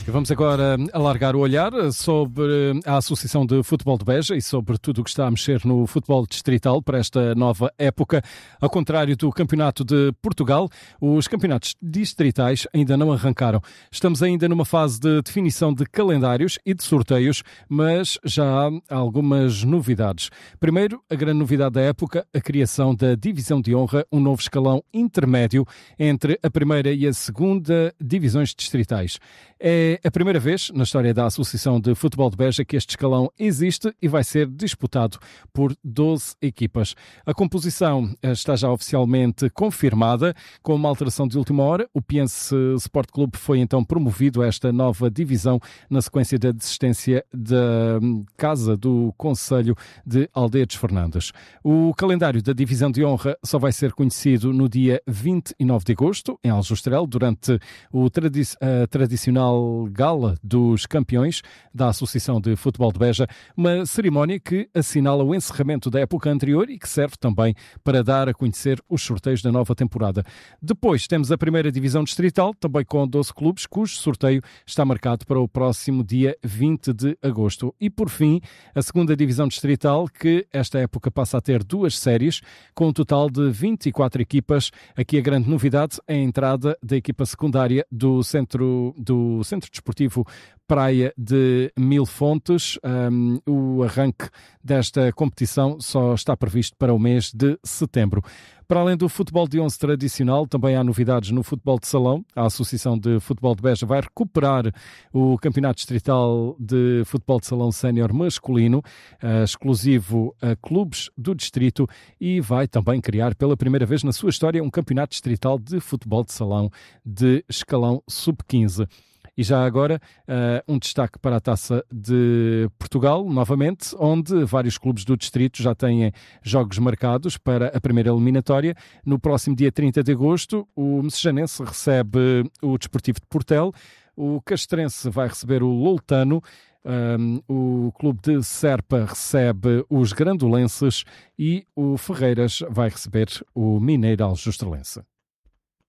E vamos agora alargar o olhar sobre a Associação de Futebol de Beja e sobre tudo o que está a mexer no futebol distrital para esta nova época. Ao contrário do Campeonato de Portugal, os campeonatos distritais ainda não arrancaram. Estamos ainda numa fase de definição de calendários e de sorteios, mas já há algumas novidades. Primeiro, a grande novidade da época, a criação da Divisão de Honra, um novo escalão intermédio entre a primeira e a segunda divisões distritais. É a primeira vez na história da Associação de Futebol de Beja que este escalão existe e vai ser disputado por 12 equipas. A composição está já oficialmente confirmada, com uma alteração de última hora. O Piense Sport Clube foi então promovido a esta nova divisão na sequência da desistência da Casa do Conselho de Aldeia dos Fernandes. O calendário da Divisão de Honra só vai ser conhecido no dia 29 de agosto, em Aljustrel, durante a tradicional Gala dos Campeões da Associação de Futebol de Beja, uma cerimónia que assinala o encerramento da época anterior e que serve também para dar a conhecer os sorteios da nova temporada. Depois temos a primeira divisão distrital, também com 12 clubes, cujo sorteio está marcado para o próximo dia 20 de agosto. E por fim, a segunda divisão distrital, que esta época passa a ter duas séries, com um total de 24 equipas. Aqui a grande novidade é a entrada da equipa secundária do Centro Desportivo Praia de Mil Fontes. O arranque desta competição só está previsto para o mês de setembro. Para além do futebol de 11 tradicional, também há novidades no futebol de salão. A Associação de Futebol de Beja vai recuperar o Campeonato Distrital de Futebol de Salão Sénior masculino, exclusivo a clubes do distrito, e vai também criar pela primeira vez na sua história um Campeonato Distrital de Futebol de Salão de escalão sub-15. E já agora, um destaque para a Taça de Portugal, novamente, onde vários clubes do distrito já têm jogos marcados para a primeira eliminatória. No próximo dia 30 de agosto, o Mecejanense recebe o Desportivo de Portel, o Castrense vai receber o Loutano, o Clube de Serpa recebe os Grandolenses e o Ferreiras vai receber o Mineiro Aljustrelense.